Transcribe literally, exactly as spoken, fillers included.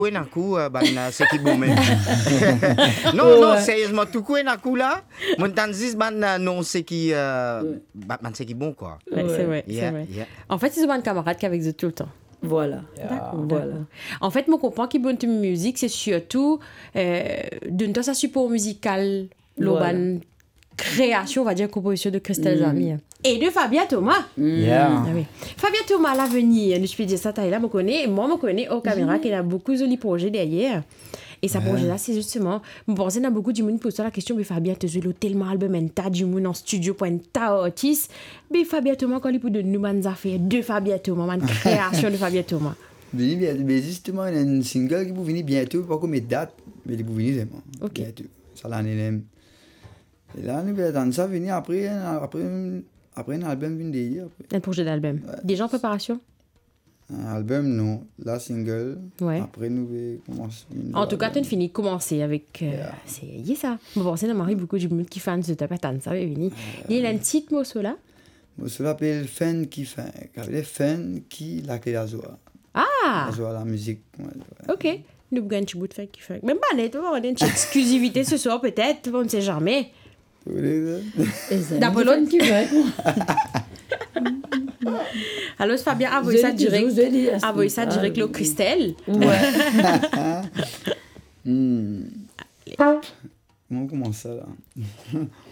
Oui, d'un coup, euh, ben, euh, c'est qui bon même. non, non, sérieusement, tout coup, d'un coup là, mon tanzis, ben, euh, non, c'est qui, euh, ben, ben, c'est qui bon, quoi. Ouais, c'est vrai, Yeah, c'est vrai. yeah. En fait, ils ont un camarade qui est avec eux tout le temps. Voilà. D'accord, Voilà. d'accord. En fait, mon comprend qui bonne musique, c'est surtout euh, d'une temps, ça support musical, Voilà. l'urban création, on va dire, composition de Christelle Zami. Et de Fabien Thomas. Yeah. Ah oui. Fabien Thomas, l'avenir, je peux dire ça, là, je connais, moi, je connais au caméra qu'il a beaucoup de jolis projets derrière. Et ça projet là, c'est justement, je pense qu'il y a beaucoup de monde qui pose la question, mais Fabien, tu as tellement album, un tas de monde en studio pour un tas d'artistes. Mais Fabien Thomas, quand il peut de nous affaires de Fabien Thomas, une création de Fabien Thomas. Mais mais justement, il y a un single qui peut venir bientôt, pas comme mes dates, mais il peut venir vraiment. Ok. Bientôt. Ça l'année même. Et là, on va attendre ça venir après, après, après un album vient d'ailleurs. Un projet d'album. Ouais. Déjà en préparation? Un album, non. La single. Ouais. Après, nous allons commencer. En tout cas, tu as fini de commencer avec. Euh, Yeah. C'est y est ça. Bon, bon, c'est dans Marie, beaucoup de monde qui font ce tape à ça, Vini. Il y a un petit mot sur là. Moi, ça s'appelle Fan qui fait. Les fans qui la créent la joie. Ah! La joie, la musique. Ouais, ouais. Ok. Nous avons un petit bout de fait qui fait. Même pas net, on a une petite exclusivité ce soir, peut-être, on ne sait jamais. Vous voulez ça? D'après l'autre qui veut. Alors, Fabien, envoyez ça direct. Envoyez ça direct, le Christelle. Ouais. Hmm. Comment on commence ça là?